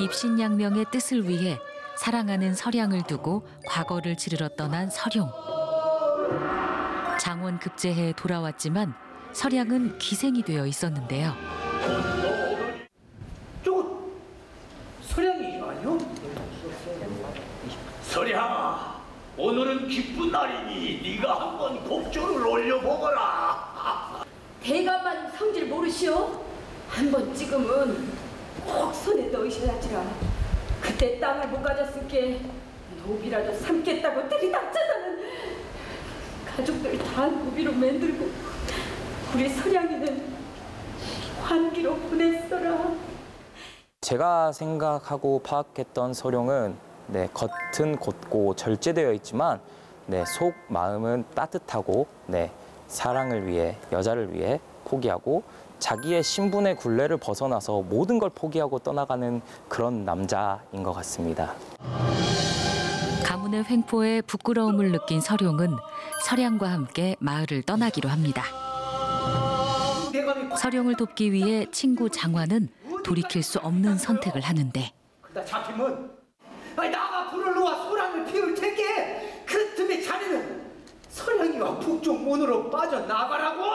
입신양명의 뜻을 위해 사랑하는 서량을 두고 과거를 치르러 떠난 서룡. 장원 급제해에 돌아왔지만 서량은 기생이 되어 있었는데요. 저거 서량이 아니요? 서량아, 오늘은 기쁜 날이니 네가 한번 곡조를 올려보거라. 대감만 성질 모르시오? 한 번 찍으면 꼭 손에 넣으셔야지라. 그때 땅을 못 가졌을게 노비라도 삼겠다고 들이닥쳐서는 가족들 다 노비로 만들고 우리 서량이는 환기로 보냈어라. 제가 생각하고 파악했던 서룡은 겉은 곧고 절제되어 있지만 속 마음은 따뜻하고 사랑을 위해, 여자를 위해 포기하고 자기의 신분의 굴레를 벗어나서 모든 걸 포기하고 떠나가는 그런 남자인 것 같습니다. 가문의 횡포에 부끄러움을 느낀 서룡은 서량과 함께 마을을 떠나기로 합니다. 서룡을 돕기 위해 친구 장화는 돌이킬 수 없는 선택을 하는데 그다 잡히면 나가 불을 놓아 소란을 피울 테게. 그 틈에 자네는 서량이와 북쪽 문으로 빠져나가라고.